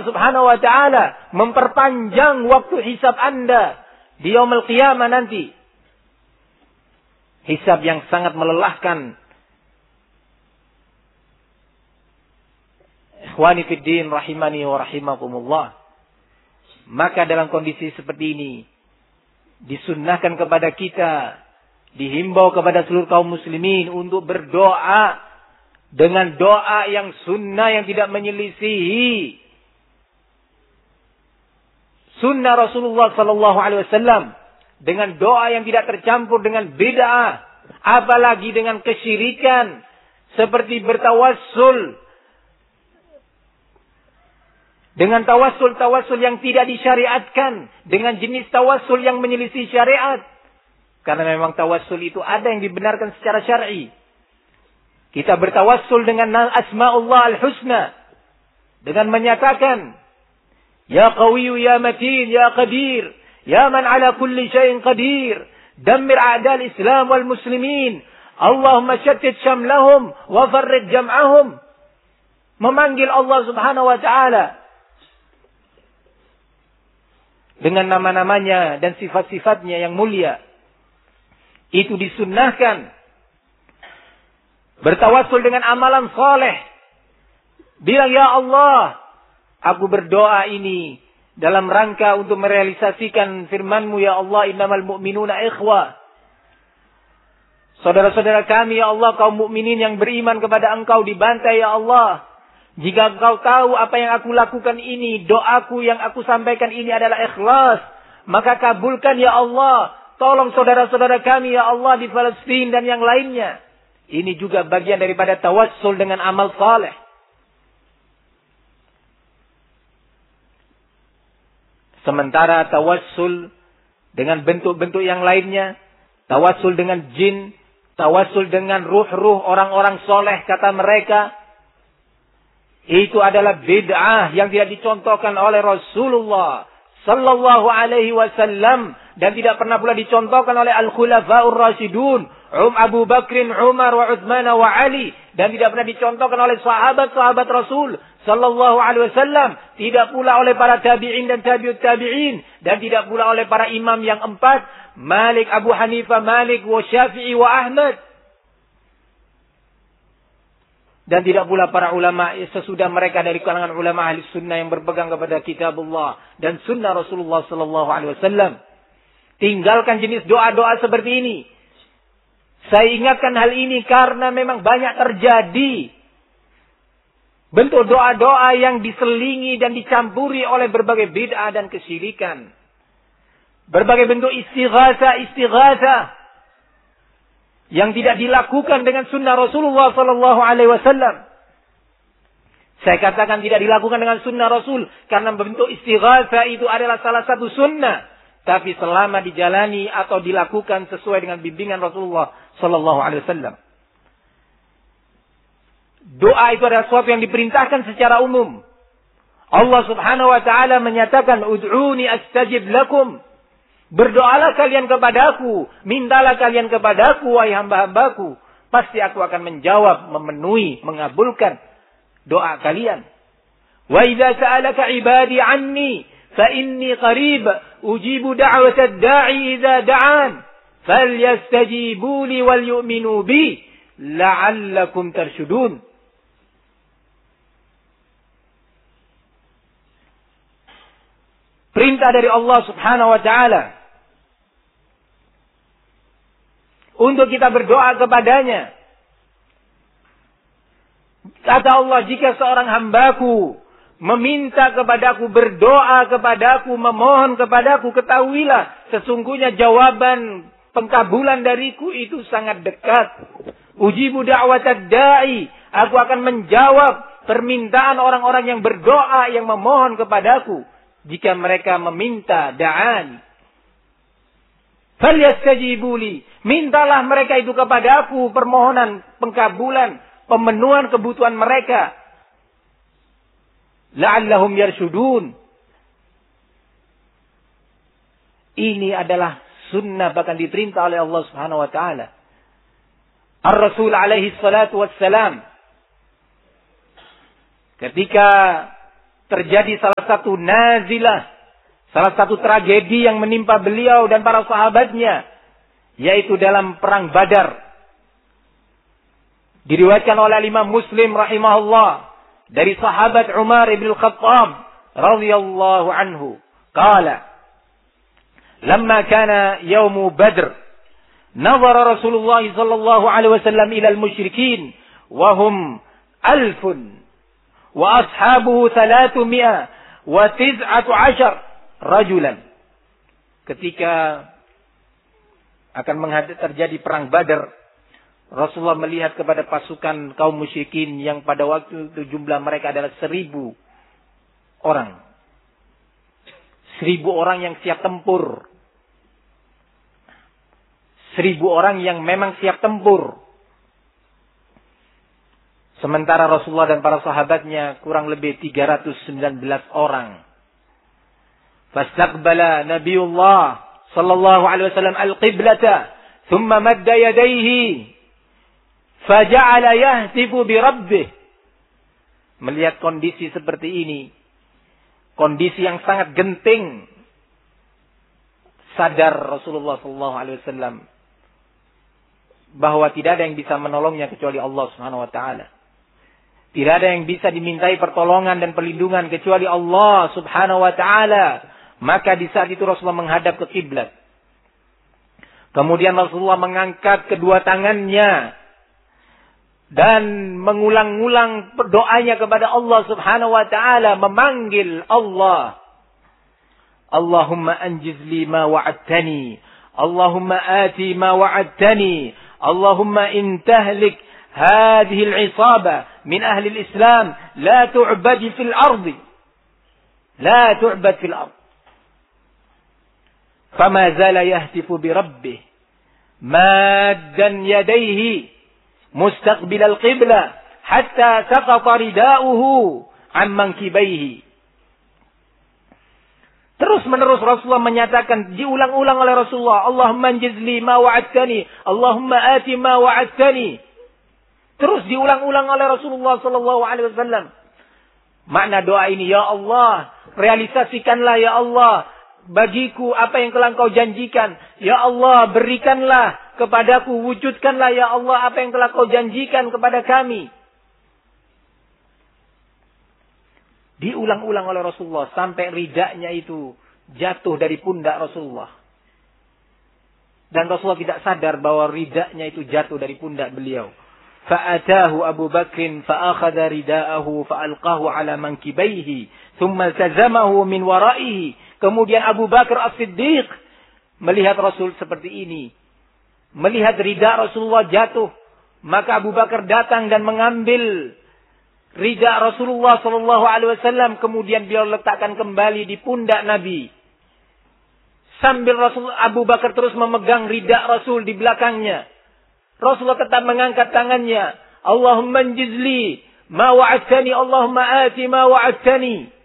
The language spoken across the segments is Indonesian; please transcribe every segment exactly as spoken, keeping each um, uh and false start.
Subhanahu wa ta'ala memperpanjang waktu hisab Anda di yaumul qiyamah nanti. Hisab yang sangat melelahkan. Ikhwani fid din rahimani wa rahimakumullah. Maka dalam kondisi seperti ini disunnahkan kepada kita, dihimbau kepada seluruh kaum muslimin untuk berdoa dengan doa yang sunnah, yang tidak menyelisihi sunnah Rasulullah sallallahu alaihi wasallam, dengan doa yang tidak tercampur dengan bid'ah, apalagi dengan kesyirikan seperti bertawassul dengan tawassul-tawassul yang tidak disyariatkan, dengan jenis tawassul yang menyelisih syariat. Karena memang tawassul itu ada yang dibenarkan secara syar'i. Kita bertawassul dengan asma'ullah al-husna, dengan menyatakan, Ya Qawiyyu ya Matin ya Qadir, Ya man ala kulli syai'in qadir, dammir a'dal Islam wal muslimin, Allahumma syattit syamlahum wa farrid jam'ahum. Memanggil Allah Subhanahu wa ta'ala dengan nama-namanya dan sifat-sifatnya yang mulia. Itu disunnahkan. Bertawassul dengan amalan soleh. Bilang, Ya Allah, aku berdoa ini dalam rangka untuk merealisasikan firman-Mu, Ya Allah, innamal mu'minuna ikhwah. Saudara-saudara kami, Ya Allah, kaum mukminin yang beriman kepada Engkau dibantai, Ya Allah. Jika Engkau tahu apa yang aku lakukan ini, doaku yang aku sampaikan ini adalah ikhlas, maka kabulkan, Ya Allah. Tolong saudara-saudara kami, Ya Allah, di Palestina dan yang lainnya. Ini juga bagian daripada tawassul dengan amal saleh. Sementara tawassul dengan bentuk-bentuk yang lainnya, tawassul dengan jin, tawassul dengan ruh-ruh orang-orang soleh, kata mereka, itu adalah bid'ah yang tidak dicontohkan oleh Rasulullah sallallahu alaihi wasallam dan tidak pernah pula dicontohkan oleh al-khulafaur rasyidun, Um Abu Bakrin, Umar, wa Utsman wa Ali, dan tidak pernah dicontohkan oleh sahabat-sahabat Rasul sallallahu alaihi wasallam, tidak pula oleh para tabi'in dan tabi'ut tabi'in, dan tidak pula oleh para imam yang empat, Malik, Abu Hanifah, Malik, wa Syafi'i, wa Ahmad. Dan tidak pula para ulama sesudah mereka dari kalangan ulama ahli sunnah yang berpegang kepada kitabullah dan sunnah Rasulullah sallallahu alaihi wasallam. Tinggalkan jenis doa-doa seperti ini. Saya ingatkan hal ini karena memang banyak terjadi bentuk doa-doa yang diselingi dan dicampuri oleh berbagai bid'ah dan kesyirikan. Berbagai bentuk istighatsah-istighatsah yang tidak dilakukan dengan sunnah Rasulullah sallallahu alaihi wasallam. Saya katakan tidak dilakukan dengan sunnah Rasul karena bentuk istighatsah itu adalah salah satu sunnah, tapi selama dijalani atau dilakukan sesuai dengan bimbingan Rasulullah sallallahu alaihi wasallam. Doa itu adalah sesuatu yang diperintahkan secara umum. Allah Subhanahu wa taala menyatakan, "Ud'uni astajib lakum." Berdoalah kalian kepadaku, mintalah kalian kepadaku, wahai hamba-hambaku. Pasti aku akan menjawab, memenuhi, mengabulkan doa kalian. Wa idza sa'alaka 'ibadi 'anni fa inni qarib ujibu da'watad da'i idza da'an falyastajibu li wal yu'minu bi la'allakum tarshudun. Perintah dari Allah Subhanahu wa taala untuk kita berdoa kepadanya. Kata Allah, jika seorang hambaku meminta kepadaku, berdoa kepadaku, memohon kepadaku, ketahuilah sesungguhnya jawaban pengkabulan dariku itu sangat dekat. Ujibu da'watad da'i, aku akan menjawab permintaan orang-orang yang berdoa, yang memohon kepadaku. Jika mereka meminta da'an, falyastajibu li, mintalah mereka itu kepada aku permohonan pengkabulan, pemenuhan kebutuhan mereka. La'allahum yarshudun. Ini adalah sunnah, bahkan diperintah oleh Allah Subhanahu wa taala. Ar-Rasul alaihi salatu wassalam ketika terjadi salah satu nazilah, salah satu tragedi yang menimpa beliau dan para sahabatnya, yaitu dalam perang Badar. Diriwayatkan oleh Imam Muslim rahimahullah dari sahabat Umar ibn al-Khattab radhiyallahu anhu, qala lamma kana yaumu Badr nazara Rasulullah sallallahu alaihi wasallam ila al-musyrikin wa hum alfun wa ashabuhu thalathumia wa tis'atu ashar rajulan. Ketika akan menghadap terjadi perang Badar, Rasulullah melihat kepada pasukan kaum musyrikin yang pada waktu itu jumlah mereka adalah seribu orang. Seribu orang yang siap tempur. Seribu orang yang memang siap tempur. Sementara Rasulullah dan para sahabatnya kurang lebih tiga ratus sembilan belas orang. Fastaqbala Nabiullah sallallahu alaihi wasallam al-qiblata, thumma madda yadayhi faja'ala yahtifu bi rabbih. Melihat kondisi seperti ini, kondisi yang sangat genting, sadar Rasulullah sallallahu alaihi wasallam bahwa tidak ada yang bisa menolongnya kecuali Allah Subhanahu wa taala. Tidak ada yang bisa dimintai pertolongan dan perlindungan kecuali Allah Subhanahu wa taala. Maka di saat itu Rasulullah menghadap ke kiblat. Kemudian Rasulullah mengangkat kedua tangannya dan mengulang-ulang doanya kepada Allah Subhanahu wa taala, memanggil Allah. Allahumma anjiz li ma wa'adtani, Allahumma ati ma wa'adtani, Allahumma in tahlik hadhihi al-'isaba min ahli al-Islam la tu'bad fil ardi, la tu'bad fil ardi. Fama zala yahtifu bi rabbih maddan yadayhi mustaqbil al-qibla hatta saqata ridauhu an mankibaihi. Terus menerus Rasulullah menyatakan, diulang-ulang oleh Rasulullah, Allahumma anjizli ma wa'adtani, Allahumma ati ma wa'adtani. Terus diulang-ulang oleh Rasulullah sallallahu alaihi wasallam. Makna doa ini, ya Allah, realisasikanlah ya Allah bagiku apa yang telah Engkau janjikan. Ya Allah, berikanlah kepadaku, wujudkanlah ya Allah apa yang telah Kau janjikan kepada kami. Diulang-ulang oleh Rasulullah sampai ridanya itu jatuh dari pundak Rasulullah. Dan Rasulullah tidak sadar bahwa ridanya itu jatuh dari pundak beliau. Fa'atahu Abu Bakrin fa'akhadha rida'ahu fa'alqahu ala mankibaihi thumma iltazamahu min waraihi. Kemudian Abu Bakar As-Siddiq melihat Rasul seperti ini, melihat rida Rasulullah jatuh, maka Abu Bakar datang dan mengambil rida Rasulullah sallallahu alaihi wasallam, kemudian beliau letakkan kembali di pundak Nabi. Sambil Rasul Abu Bakar terus memegang rida Rasul di belakangnya. Rasulullah tetap mengangkat tangannya. Allahumma anjizli ma wa'adtani, Allahumma ati ma wa'adtani.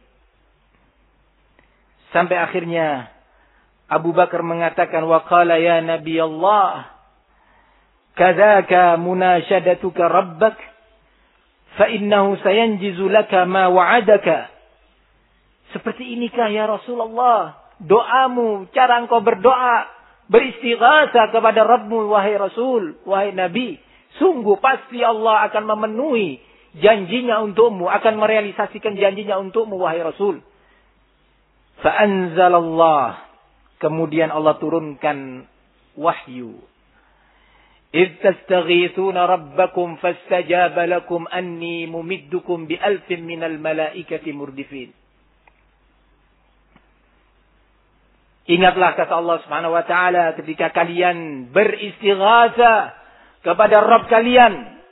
Sampai akhirnya Abu Bakar mengatakan, wa qala ya Nabi Allah, kadzaka munashadatuka rabbak fa innahu sayanjizu laka ma wa'adaka. Seperti inikah ya Rasulullah doamu, cara engkau berdoa, beristighatsah kepada Rabbmu wahai Rasul, wahai Nabi. Sungguh pasti Allah akan memenuhi janjinya untukmu, akan merealisasikan janjinya untukmu wahai Rasul. Fa'anzalallah, kemudian Allah turunkan wahyu. إذ تستغيثون ربكم فاستجاب لكم أني ممدكم بألف من الملائكة مردفين. Ingatlah kata Allah Subhanahu wa taala ketika kalian beristighatsah kepada Rabb kalian.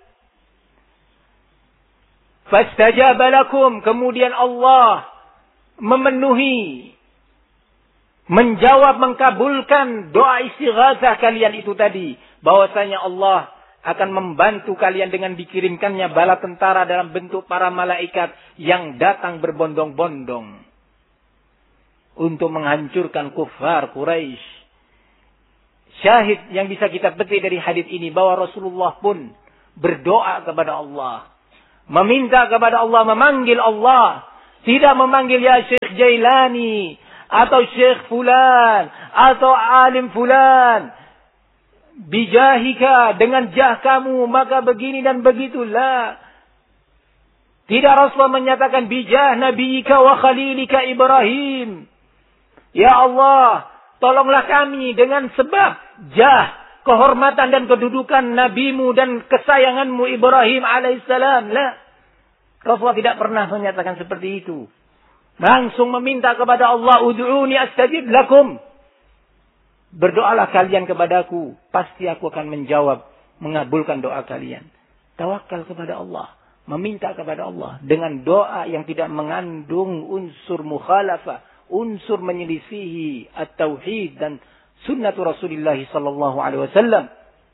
Fastajaba lakum, kemudian Allah memenuhi, menjawab, mengkabulkan doa istighatsah kalian itu tadi. Bahwasanya Allah akan membantu kalian dengan dikirimkannya bala tentara dalam bentuk para malaikat yang datang berbondong-bondong untuk menghancurkan kufar Quraisy. Syahid yang bisa kita petik dari hadis ini bahwa Rasulullah pun berdoa kepada Allah, meminta kepada Allah, memanggil Allah Tidak memanggil ya Syekh Jailani atau Syekh Fulan atau Alim Fulan. Bijahika, dengan jah kamu maka begini dan begitulah. Tidak, Rasulullah menyatakan bijah nabiyika wa khalilika Ibrahim. Ya Allah, tolonglah kami dengan sebab jah, kehormatan dan kedudukan nabimu dan kesayanganmu Ibrahim alaihissalam. La. Rasulullah tidak pernah menyatakan seperti itu. Langsung meminta kepada Allah, ud'uni astajib lakum. Berdoalah kalian kepadaku, pasti aku akan menjawab, mengabulkan doa kalian. Tawakal kepada Allah, meminta kepada Allah dengan doa yang tidak mengandung unsur mukhalafah, unsur menyelisihi at-tauhid dan sunnah Rasulullah sallallahu alaihi wasallam.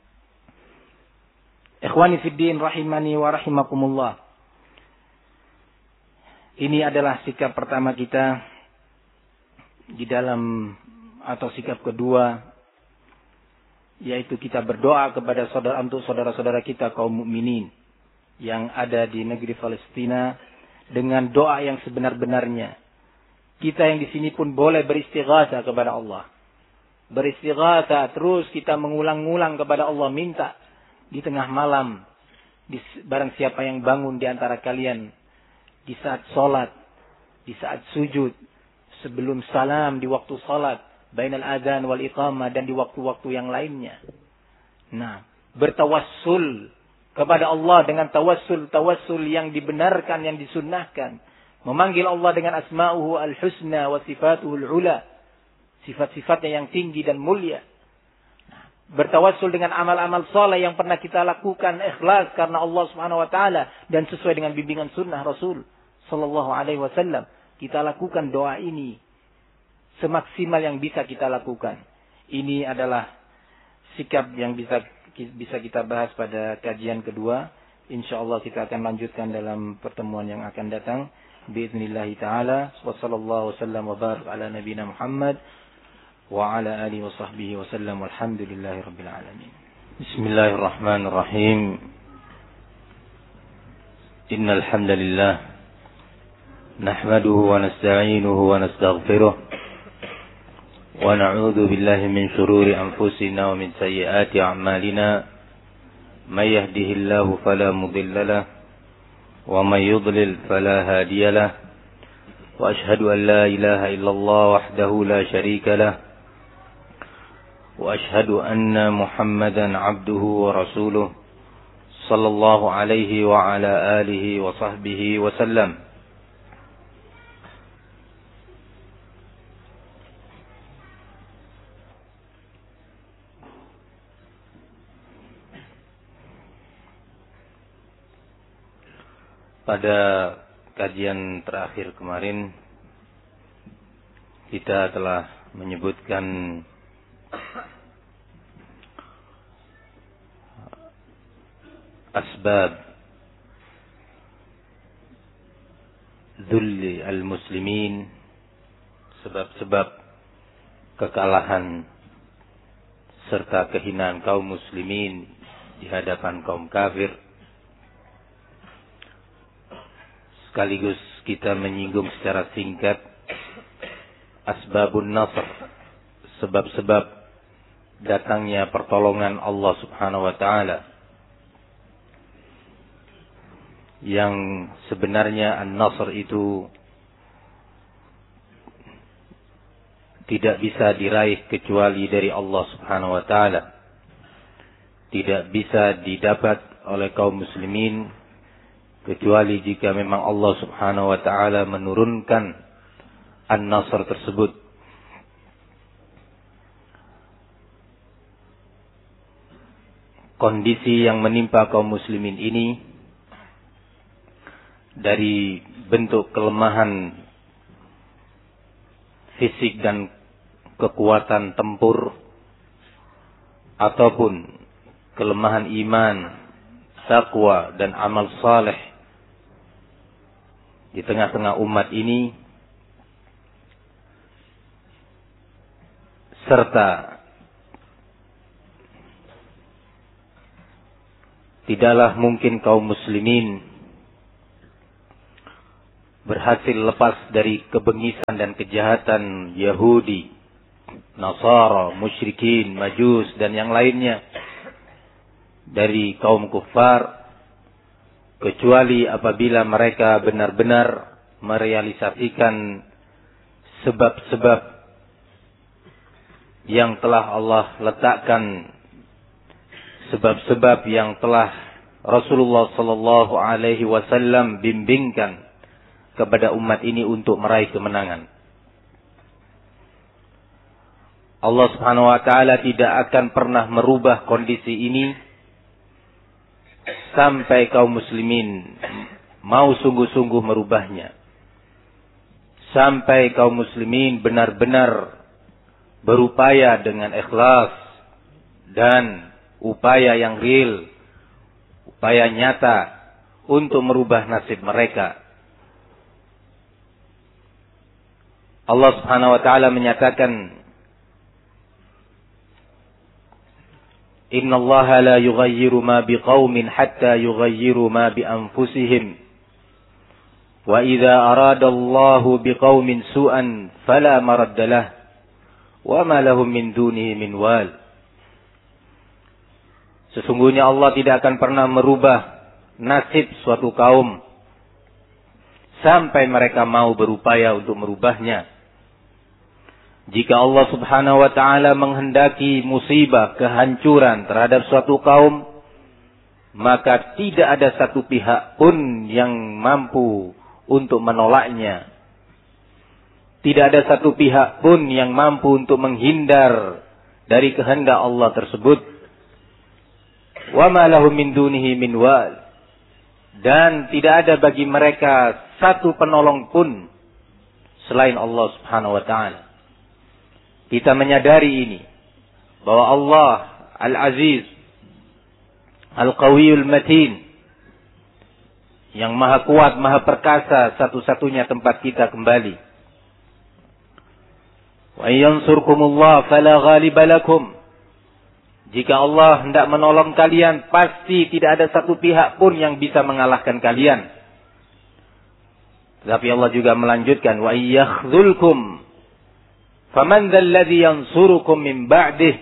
Ikhwani fid din rahimani wa rahimakumullah. Ini adalah sikap pertama kita di dalam, atau sikap kedua, yaitu kita berdoa kepada saudara, untuk saudara-saudara kita kaum mukminin yang ada di negeri Palestina dengan doa yang sebenar-benarnya. Kita yang di sini pun boleh beristighatsah kepada Allah. Beristighatsah terus kita mengulang-ulang kepada Allah, minta di tengah malam, di, barang siapa yang bangun di antara kalian, di saat sholat, di saat sujud, sebelum salam, di waktu sholat, bainal adzan wal iqamah, dan di waktu-waktu yang lainnya. Nah, bertawassul kepada Allah dengan tawassul-tawassul yang dibenarkan, yang disunnahkan. Memanggil Allah dengan asma'uhu al-husna wa sifatuhu al-ula. Sifat-sifatnya yang tinggi dan mulia. Nah, bertawassul dengan amal-amal saleh yang pernah kita lakukan ikhlas karena Allah Subhanahu wa taala dan sesuai dengan bimbingan sunnah Rasul sallallahu alaihi wasallam. Kita lakukan doa ini semaksimal yang bisa kita lakukan. Ini adalah sikap yang bisa bisa kita bahas pada kajian kedua. Insyaallah kita akan lanjutkan dalam pertemuan yang akan datang. Biiznillah taala. Wa sallallahu wasallam wa barak ala nabiyina Muhammad wa ala alihi wa sahbihi wasallam. Walhamdulillahi rabbil alamin. Bismillahirrahmanirrahim. Innal hamdalillah nahmaduhu wa nasta'inuhu wa nastaghfiruh wa na'udzu billahi min shururi anfusina wa min sayyiati a'malina may yahdihillahu fala mudilla lahu wa may yudlil fala hadiya lahu wa ashhadu an la ilaha illallah wahdahu la syarika lahu wa ashhadu anna Muhammadan 'abduhu wa rasuluh sallallahu alaihi wa ala alihi wa sahbihi wa sallam. Pada kajian terakhir kemarin kita telah menyebutkan asbab dzulli al-muslimin, sebab-sebab kekalahan serta kehinaan kaum muslimin di hadapan kaum kafir. Sekaligus kita menyinggung secara singkat asbabun nasr, sebab-sebab datangnya pertolongan Allah Subhanahu wa taala, yang sebenarnya an-nasr itu tidak bisa diraih kecuali dari Allah Subhanahu wa taala. Tidak bisa didapat oleh kaum muslimin kecuali jika memang Allah Subhanahu wa taala menurunkan an-nasr tersebut. Kondisi yang menimpa kaum muslimin ini dari bentuk kelemahan fisik dan kekuatan tempur ataupun kelemahan iman, taqwa dan amal saleh di tengah-tengah umat ini, serta tidaklah mungkin kaum muslimin berhasil lepas dari kebengisan dan kejahatan Yahudi, Nasara, musyrikin, Majus dan yang lainnya dari kaum kufar, kecuali apabila mereka benar-benar merealisasikan sebab-sebab yang telah Allah letakkan, sebab-sebab yang telah Rasulullah sallallahu alaihi wasallam bimbingkan kepada umat ini untuk meraih kemenangan. Allah Subhanahu wa taala tidak akan pernah merubah kondisi ini sampai kaum muslimin mau sungguh-sungguh merubahnya. Sampai kaum muslimin benar-benar berupaya dengan ikhlas dan upaya yang real, upaya nyata untuk merubah nasib mereka. Allah Subhanahu wa taala menyatakan, Inna Allah la yughayyiru ma biqaumin hatta yughayyiru ma bi anfusihim. Wa idza arada Allahu biqaumin su'an fala maradda lahu wa ma lahum min dunihi min wal. Sesungguhnya Allah tidak akan pernah merubah nasib suatu kaum sampai mereka mau berupaya untuk merubahnya. Jika Allah Subhanahu wa taala menghendaki musibah, kehancuran terhadap suatu kaum, maka tidak ada satu pihak pun yang mampu untuk menolaknya. Tidak ada satu pihak pun yang mampu untuk menghindar dari kehendak Allah tersebut. Wa ma lahum min dunihi min wal. Dan tidak ada bagi mereka satu penolong pun selain Allah Subhanahu wa taala. Kita menyadari ini, bahwa Allah Al-Aziz, Al-Qawiyul Matin, yang maha kuat, maha perkasa, satu-satunya tempat kita kembali. Wa yansurkumullah fala ghaliba lakum. Jika Allah hendak menolong kalian, pasti tidak ada satu pihak pun yang bisa mengalahkan kalian. Tapi Allah juga melanjutkan, wa yakhzulkum faman dzalladzi yansurukum min ba'dih.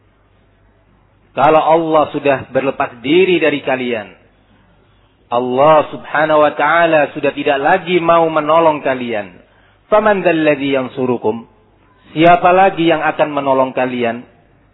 Kalau Allah sudah berlepas diri dari kalian, Allah Subhanahu wa taala sudah tidak lagi mau menolong kalian. Faman dzalladzi yansurukum? Siapa lagi yang akan menolong kalian?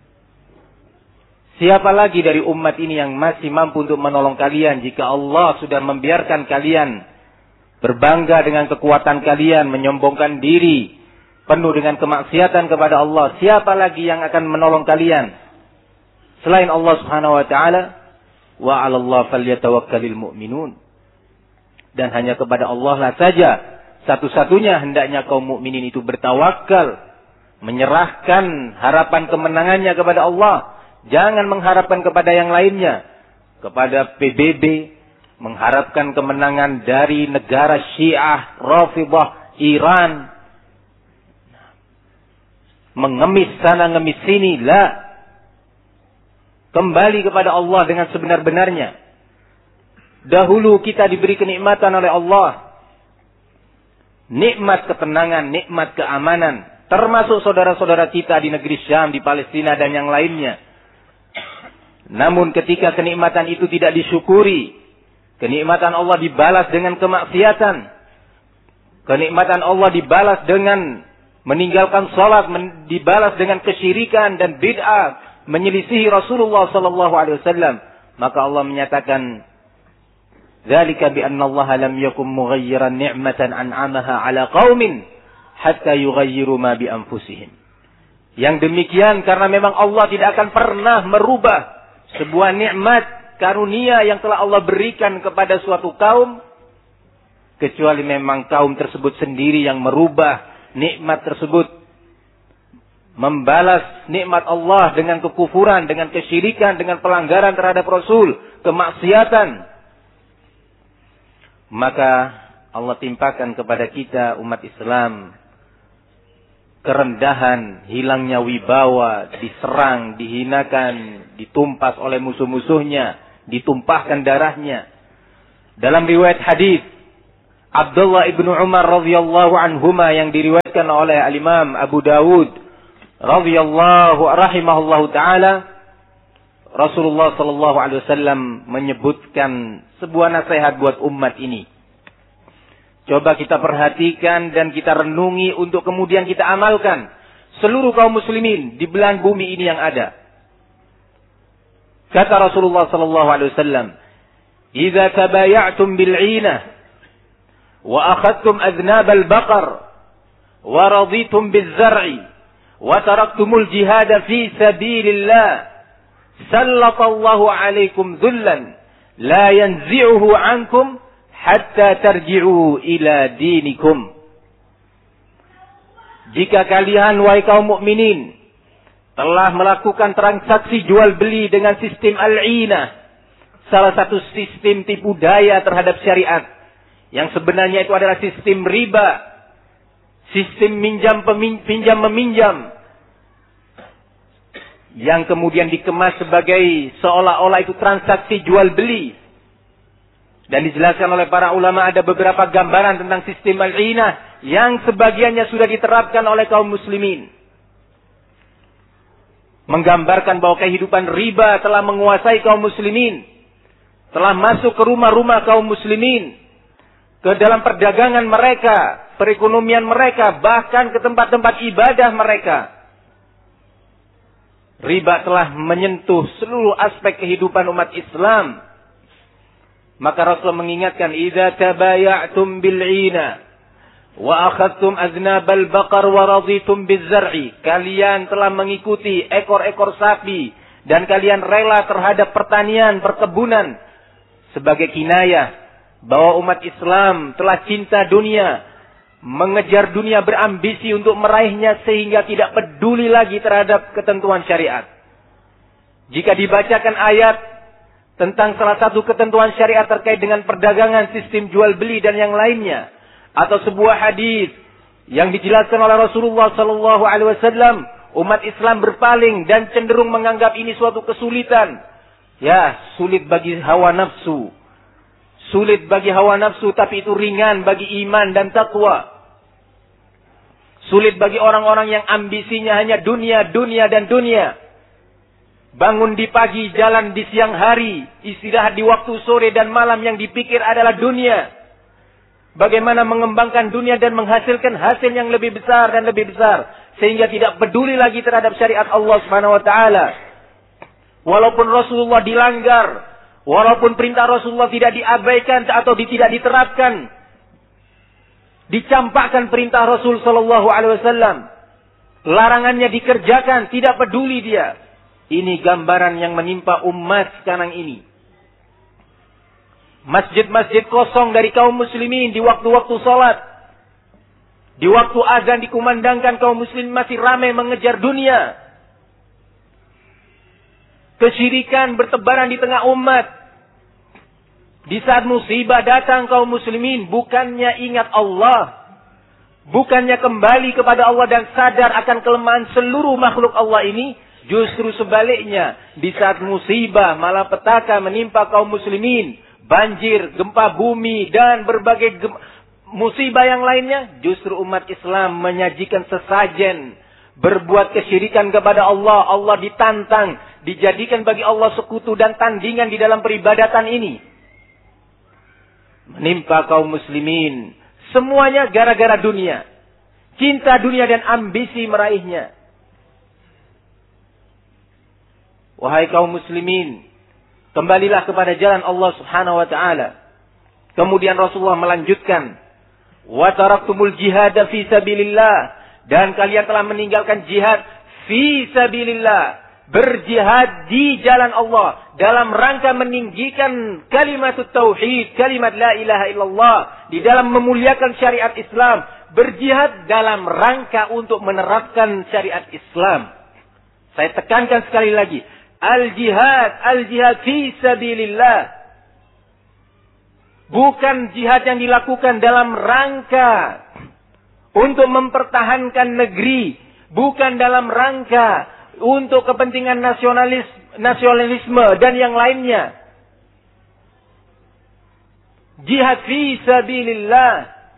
Siapa lagi dari umat ini yang masih mampu untuk menolong kalian jika Allah sudah membiarkan kalian berbangga dengan kekuatan kalian, menyombongkan diri, penuh dengan kemaksiatan kepada Allah? Siapa lagi yang akan menolong kalian selain Allah Subhanahu wa taala? Wa 'alallahi falyatawakkalul mu'minun. Dan hanya kepada Allah lah saja satu-satunya hendaknya kaum mukminin itu bertawakal, menyerahkan harapan kemenangannya kepada Allah. Jangan mengharapkan kepada yang lainnya, kepada P B B, mengharapkan kemenangan dari negara Syiah, Rafidhah, Iran, mengemis sana, ngemis sini. La. Kembali kepada Allah dengan sebenar-benarnya. Dahulu kita diberi kenikmatan oleh Allah. Nikmat ketenangan, nikmat keamanan. Termasuk saudara-saudara kita di negeri Syam, di Palestina dan yang lainnya. Namun ketika kenikmatan itu tidak disyukuri, kenikmatan Allah dibalas dengan kemaksiatan. Kenikmatan Allah dibalas dengan meninggalkan salat, dibalas dengan kesyirikan dan bid'ah, menyelisihi Rasulullah sallallahu alaihi wasallam. Maka Allah menyatakan, "Dzalika bi anna Allah lam yakum mughayyiran ni'matan an'amaha 'ala qaumin hatta yughayyiru ma bi anfusihim." Yang demikian karena memang Allah tidak akan pernah merubah sebuah nikmat karunia yang telah Allah berikan kepada suatu kaum, kecuali memang kaum tersebut sendiri yang merubah nikmat tersebut, membalas nikmat Allah dengan kekufuran, dengan kesyirikan, dengan pelanggaran terhadap Rasul, kemaksiatan. Maka Allah timpakan kepada kita umat Islam kerendahan, hilangnya wibawa, diserang, dihinakan, ditumpas oleh musuh-musuhnya, ditumpahkan darahnya. Dalam riwayat hadis, Abdullah ibnu Umar radhiyallahu anhuma yang diriwayatkan oleh al-Imam Abu Dawud radhiyallahu rahimahullahu taala, Rasulullah sallallahu alaihi wasallam menyebutkan sebuah nasihat buat umat ini. Coba kita perhatikan dan kita renungi untuk kemudian kita amalkan seluruh kaum muslimin di belahan bumi ini yang ada. Kata Rasulullah sallallahu alaihi wasallam, "Idza tabaya'tum bil 'inah wa akhadtum adnab al-baqar wa raditum biz-zar'i wa taraktumul jihad fi sabilillah sallatallahu 'alaikum dhullan la yanzi'uhu 'ankum hatta tarji'u ila dinikum." Jika kalian wahai kaum mukminin telah melakukan transaksi jual beli dengan sistem al-'inah, salah satu sistem tipu daya terhadap syariat, yang sebenarnya itu adalah sistem riba, sistem minjam pinjam meminjam, yang kemudian dikemas sebagai seolah-olah itu transaksi jual beli. Dan dijelaskan oleh para ulama ada beberapa gambaran tentang sistem al-'inah yang sebagiannya sudah diterapkan oleh kaum muslimin. Menggambarkan bahwa kehidupan riba telah menguasai kaum muslimin, telah masuk ke rumah-rumah kaum muslimin, ke dalam perdagangan mereka, perekonomian mereka, bahkan ke tempat-tempat ibadah mereka. Riba telah menyentuh seluruh aspek kehidupan umat Islam. Maka Rasulullah mengingatkan, "Idza tabaya'tum bil 'ina wa akhadtum aznabal baqar wa raditum biz-zar'i." Kalian telah mengikuti ekor-ekor sapi dan kalian rela terhadap pertanian, perkebunan, sebagai kinayah bahwa umat Islam telah cinta dunia, mengejar dunia, berambisi untuk meraihnya sehingga tidak peduli lagi terhadap ketentuan syariat. Jika dibacakan ayat tentang salah satu ketentuan syariat terkait dengan perdagangan, sistem jual beli dan yang lainnya, atau sebuah hadis yang dijelaskan oleh Rasulullah sallallahu alaihi wasallam, umat Islam berpaling dan cenderung menganggap ini suatu kesulitan. Ya, sulit bagi hawa nafsu. Sulit bagi hawa nafsu, tapi itu ringan bagi iman dan takwa. Sulit bagi orang-orang yang ambisinya hanya dunia, dunia dan dunia. Bangun di pagi, jalan di siang hari, istirahat di waktu sore dan malam, yang dipikir adalah dunia. Bagaimana mengembangkan dunia dan menghasilkan hasil yang lebih besar dan lebih besar, sehingga tidak peduli lagi terhadap syariat Allah Subhanahu wa taala. Walaupun Rasulullah dilanggar, walaupun perintah Rasulullah tidak diabaikan atau tidak diterapkan, dicampakkan perintah Rasul sallallahu alaihi wasallam, larangannya dikerjakan, tidak peduli dia. Ini gambaran yang menimpa umat sekarang ini. Masjid-masjid kosong dari kaum muslimin di waktu-waktu salat. Di waktu azan dikumandangkan, kaum muslimin masih ramai mengejar dunia. Kesyirikan bertebaran di tengah umat. Di saat musibah datang, kaum muslimin bukannya ingat Allah, bukannya kembali kepada Allah dan sadar akan kelemahan seluruh makhluk Allah ini, justru sebaliknya, di saat musibah malapetaka menimpa kaum muslimin, banjir, gempa bumi dan berbagai musibah yang lainnya, justru umat Islam menyajikan sesajen, berbuat kesyirikan kepada Allah. Allah ditantang, dijadikan bagi Allah sekutu dan tandingan di dalam peribadatan ini. Menimpa kaum muslimin, semuanya gara-gara dunia. Cinta dunia dan ambisi meraihnya. Wahai kaum muslimin, kembalilah kepada jalan Allah Subhanahu wa taala. Kemudian Rasulullah melanjutkan, "Wa taraktumul jihad fi sabilillah." Dan kalian telah meninggalkan jihad fi sabilillah, berjihad di jalan Allah dalam rangka meninggikan kalimat tauhid, kalimat la ilaha illallah, di dalam memuliakan syariat Islam, berjihad dalam rangka untuk menerapkan syariat Islam. Saya tekankan sekali lagi, al-jihad, al-jihad fi sabilillah, bukan jihad yang dilakukan dalam rangka untuk mempertahankan negeri, bukan dalam rangka untuk kepentingan nasionalis, nasionalisme dan yang lainnya. jihad fi sabilillah.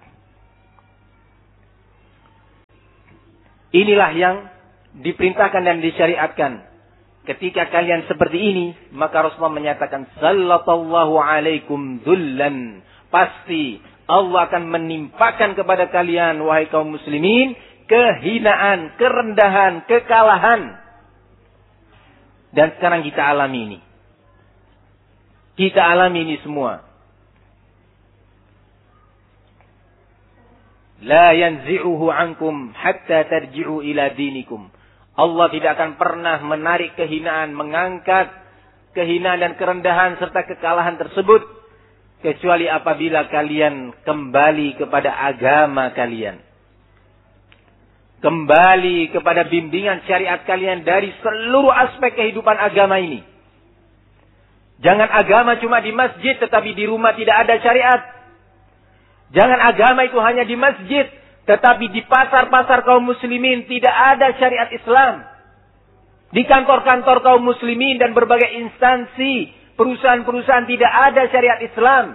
Inilah yang diperintahkan dan disyariatkan. Ketika kalian seperti ini, maka Rasulullah menyatakan, sallallahu alaikum dzullan. Pasti Allah akan menimpakan kepada kalian, wahai kaum muslimin, kehinaan, kerendahan, kekalahan. Dan sekarang kita alami ini. Kita alami ini semua. La yanzi'uhu ankum hatta tarji'u ila dinikum. Allah tidak akan pernah menarik kehinaan, mengangkat kehinaan dan kerendahan serta kekalahan tersebut, kecuali apabila kalian kembali kepada agama kalian. Kembali kepada bimbingan syariat kalian dari seluruh aspek kehidupan agama ini. Jangan agama cuma di masjid, tetapi di rumah tidak ada syariat. Jangan agama itu hanya di masjid, tetapi di pasar-pasar kaum muslimin tidak ada syariat Islam. Di kantor-kantor kaum muslimin dan berbagai instansi, perusahaan-perusahaan tidak ada syariat Islam.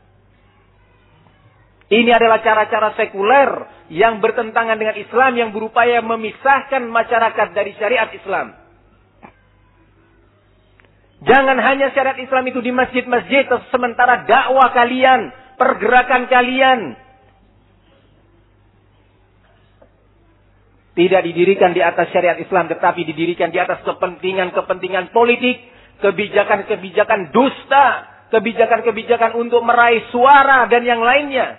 Ini adalah cara-cara sekuler yang bertentangan dengan Islam, yang berupaya memisahkan masyarakat dari syariat Islam. Jangan hanya syariat Islam itu di masjid-masjid, sementara dakwah kalian, pergerakan kalian tidak didirikan di atas syariat Islam, tetapi didirikan di atas kepentingan-kepentingan politik, kebijakan-kebijakan dusta, kebijakan-kebijakan untuk meraih suara dan yang lainnya.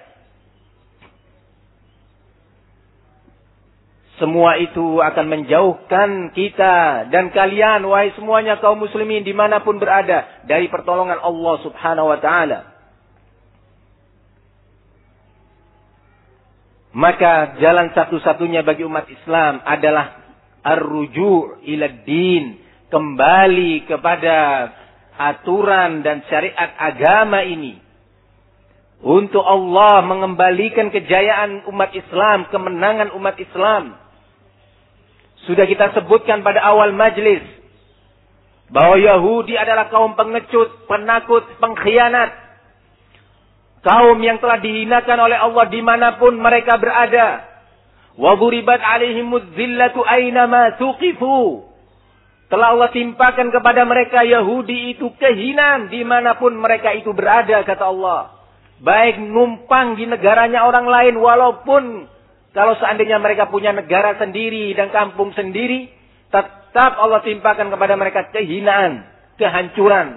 Semua itu akan menjauhkan kita dan kalian, wahai semuanya kaum muslimin dimanapun berada, dari pertolongan Allah subhanahu wa ta'ala. Maka jalan satu-satunya bagi umat Islam adalah ar-ruju' ila din, kembali kepada aturan dan syariat agama ini. Untuk Allah mengembalikan kejayaan umat Islam, kemenangan umat Islam. Sudah kita sebutkan pada awal majlis bahwa Yahudi adalah kaum pengecut, penakut, pengkhianat. Kaum yang telah dihinakan oleh Allah dimanapun mereka berada. Wa duribat alaihimuz zillatu aynama tuqifu. Telah Allah timpakan kepada mereka Yahudi itu kehinaan dimanapun mereka itu berada, kata Allah. Baik numpang di negaranya orang lain, walaupun kalau seandainya mereka punya negara sendiri dan kampung sendiri, tetap Allah timpakan kepada mereka kehinaan, kehancuran.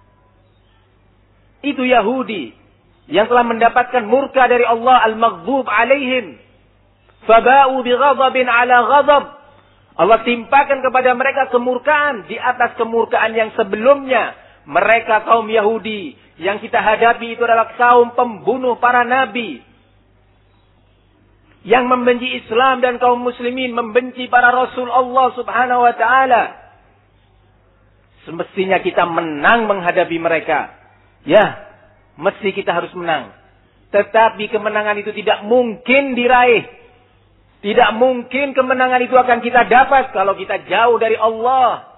Itu Yahudi yang telah mendapatkan murka dari Allah, al-maghdub alaihim. Faba'u bighadabin ala ghadab. Allah timpakan kepada mereka kemurkaan di atas kemurkaan yang sebelumnya. Mereka kaum Yahudi yang kita hadapi itu adalah kaum pembunuh para nabi, yang membenci Islam dan kaum muslimin, membenci para rasul Allah subhanahu wa ta'ala. Semestinya kita menang menghadapi mereka. Ya, mesti kita harus menang. Tetapi kemenangan itu tidak mungkin diraih. Tidak mungkin kemenangan itu akan kita dapat kalau kita jauh dari Allah.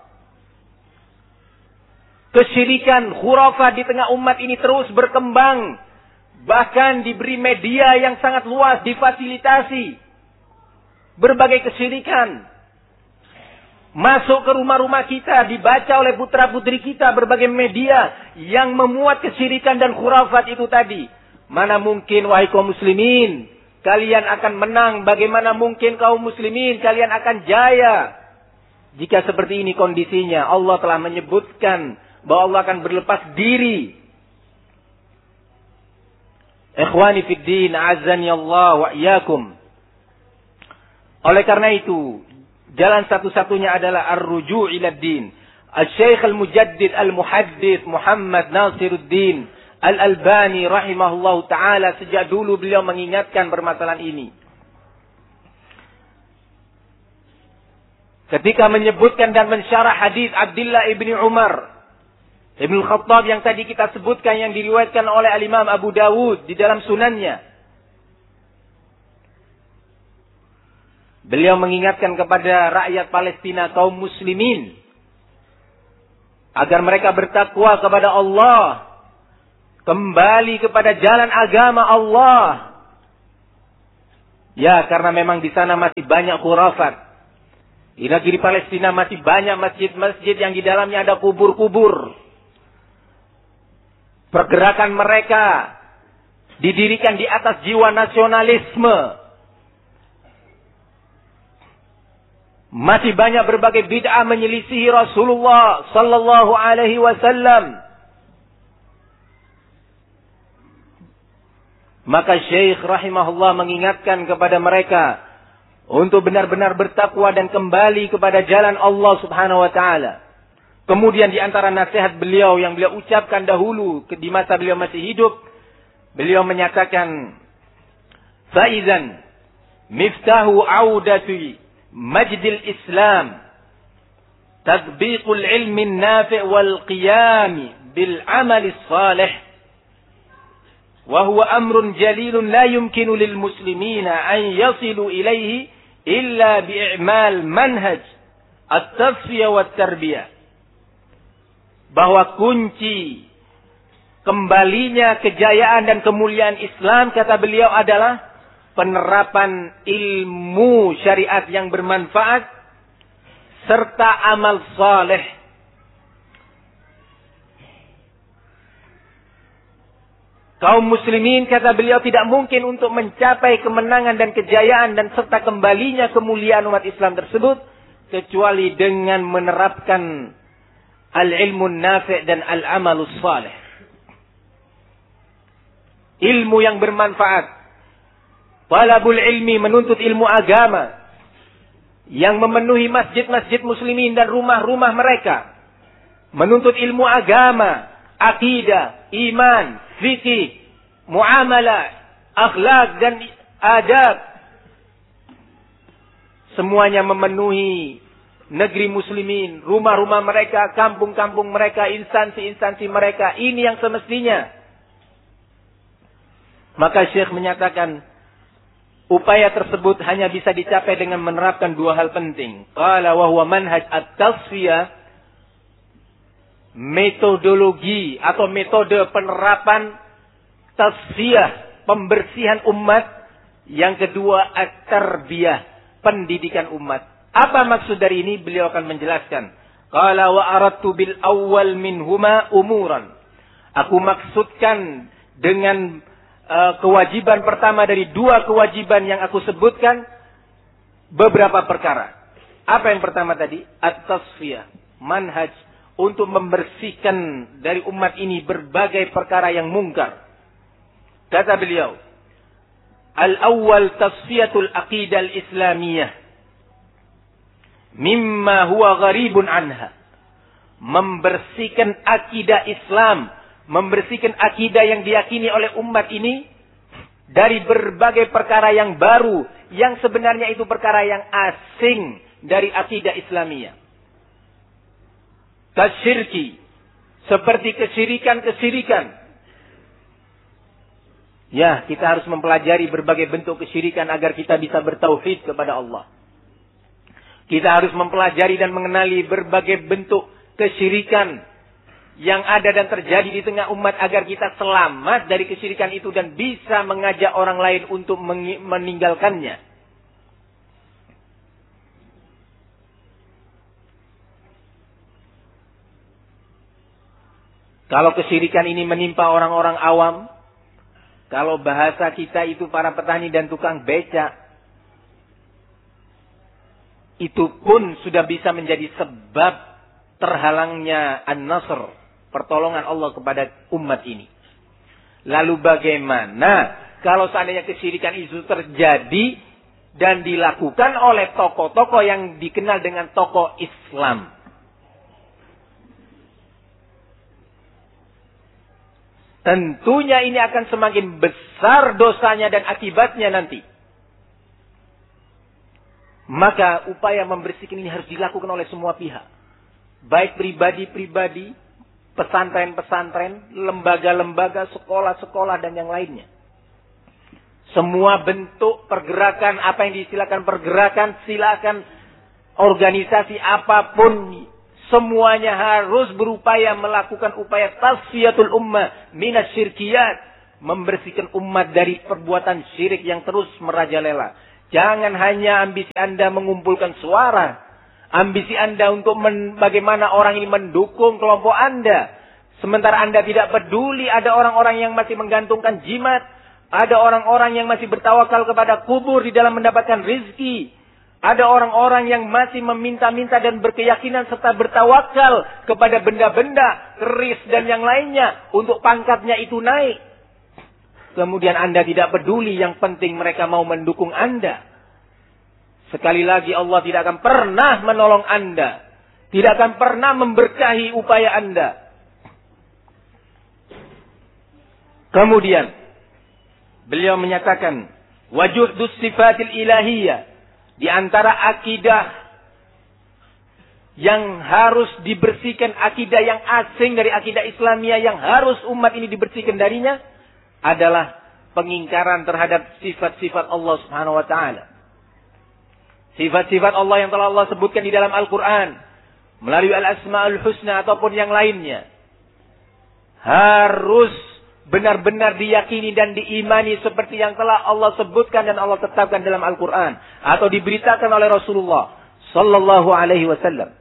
Kesyirikan, khurafat di tengah umat ini terus berkembang. Bahkan diberi media yang sangat luas, difasilitasi. Berbagai kesyirikan masuk ke rumah-rumah kita, dibaca oleh putra-putri kita, berbagai media yang memuat kesyirikan dan khurafat itu tadi. Mana mungkin, wahai kaum muslimin, kalian akan menang? Bagaimana mungkin kaum muslimin kalian akan jaya? Jika seperti ini kondisinya, Allah telah menyebutkan bahwa Allah akan berlepas diri. Ikhwani fid din, azani Allah wa iyyakum. Oleh karena itu, jalan satu-satunya adalah ar-ruju' ila din. Al-Syekh Al-Mujaddid Al-Muhaddits Muhammad Nasiruddin Al-Albani rahimahullahu taala sejak dulu beliau mengingatkan permasalahan ini. Ketika menyebutkan dan mensyarah hadis Abdullah ibni Umar Ibnu Khattab yang tadi kita sebutkan, yang diriwayatkan oleh Al-Imam Abu Dawud di dalam sunannya. Beliau mengingatkan kepada rakyat Palestina, kaum muslimin, agar mereka bertakwa kepada Allah. kembali kepada jalan agama Allah. Ya, karena memang di sana masih banyak khurafat. Di negeri Palestina masih banyak masjid-masjid yang di dalamnya ada kubur-kubur. Pergerakan mereka didirikan di atas jiwa nasionalisme. Masih banyak berbagai bid'ah menyelisihi Rasulullah sallallahu alaihi wasallam. Maka Syekh rahimahullah mengingatkan kepada mereka untuk benar-benar bertakwa dan kembali kepada jalan Allah Subhanahu wa taala. Kemudian di antara nasihat beliau yang beliau ucapkan dahulu di masa beliau masih hidup, beliau menyatakan, "Faizan miftahu audati majdil Islam tatbiqul ilmi nafi' wal qiyam bil amali salih wa huwa amrun jalilun la yumkinu lil muslimina an yasilu ilaihi illa bi'i'mal manhaj at-tasfiyah wat tarbiyah." Bahwa kunci kembalinya kejayaan dan kemuliaan Islam, kata beliau, adalah penerapan ilmu syariat yang bermanfaat serta amal saleh. Kaum muslimin, kata beliau, tidak mungkin untuk mencapai kemenangan dan kejayaan dan serta kembalinya kemuliaan umat Islam tersebut kecuali dengan menerapkan al-ilmu nafi' dan al-amalus salih. Ilmu yang bermanfaat. Talabul ilmi, menuntut ilmu agama yang memenuhi masjid-masjid muslimin dan rumah-rumah mereka. Menuntut ilmu agama, akidah, iman, fikih, muamalah, akhlak dan adab. Semuanya memenuhi negeri muslimin, rumah-rumah mereka, kampung-kampung mereka, instansi-instansi mereka. Ini yang semestinya. Maka Syekh menyatakan, upaya tersebut hanya bisa dicapai dengan menerapkan dua hal penting. Qala wa huwa manhaj at-tasfiyah, metodologi atau metode penerapan tasfiyah, pembersihan umat. Yang kedua, at-tarbiyah, pendidikan umat. Apa maksud dari ini? Beliau akan menjelaskan. Qala wa aradtu bil awwal minhuma umuran. Aku maksudkan dengan uh, kewajiban pertama dari dua kewajiban yang aku sebutkan beberapa perkara. Apa yang pertama tadi? At-tasfiyah, manhaj untuk membersihkan dari umat ini berbagai perkara yang mungkar. Kata beliau, al-awwal tasfiyatul aqidah al-islamiyah mimma huwa gharibun anha. Membersihkan akidah Islam, membersihkan akidah yang diyakini oleh umat ini dari berbagai perkara yang baru, yang sebenarnya itu perkara yang asing dari akidah Islamiyah. Kasyirki, seperti kesyirikan-kesyirikan. Ya, kita harus mempelajari berbagai bentuk kesyirikan agar kita bisa bertauhid kepada Allah. Kita harus mempelajari dan mengenali berbagai bentuk kesyirikan yang ada dan terjadi di tengah umat agar kita selamat dari kesyirikan itu dan bisa mengajak orang lain untuk meninggalkannya. Kalau kesyirikan ini menimpa orang-orang awam, kalau bahasa kita itu para petani dan tukang becak, itu pun sudah bisa menjadi sebab terhalangnya an-nasr, pertolongan Allah kepada umat ini. Lalu bagaimana kalau seandainya kesyirikan itu terjadi dan dilakukan oleh tokoh-tokoh yang dikenal dengan tokoh Islam? Tentunya ini akan semakin besar dosanya dan akibatnya nanti. Maka upaya membersihkan ini harus dilakukan oleh semua pihak. Baik pribadi-pribadi, pesantren-pesantren, lembaga-lembaga, sekolah-sekolah, dan yang lainnya. Semua bentuk pergerakan, apa yang diistilahkan pergerakan, silakan organisasi apapun, Semuanya harus berupaya melakukan upaya tasfiyatul ummah minas syirkiyat. Membersihkan umat dari perbuatan syirik yang terus merajalela. Jangan hanya ambisi Anda mengumpulkan suara. Ambisi Anda untuk men, bagaimana orang ini mendukung kelompok Anda. Sementara Anda tidak peduli ada orang-orang yang masih menggantungkan jimat. Ada orang-orang yang masih bertawakal kepada kubur di dalam mendapatkan rizki. Ada orang-orang yang masih meminta-minta dan berkeyakinan serta bertawakal kepada benda-benda, keris dan yang lainnya untuk pangkatnya itu naik. Kemudian Anda tidak peduli, yang penting mereka mau mendukung Anda. Sekali lagi Allah tidak akan pernah menolong Anda. Tidak akan pernah memberkahi upaya Anda. Kemudian beliau menyatakan wujudus sifatil ilahiyah. Di antara akidah yang harus dibersihkan, akidah yang asing dari akidah Islamiyah yang harus umat ini dibersihkan darinya adalah pengingkaran terhadap sifat-sifat Allah Subhanahu wa taala. Sifat-sifat Allah yang telah Allah sebutkan di dalam Al-Qur'an melalui Al-Asmaul Husna ataupun yang lainnya harus benar-benar diyakini dan diimani seperti yang telah Allah sebutkan dan Allah tetapkan dalam Al-Quran atau diberitakan oleh Rasulullah Sallallahu Alaihi Wasallam.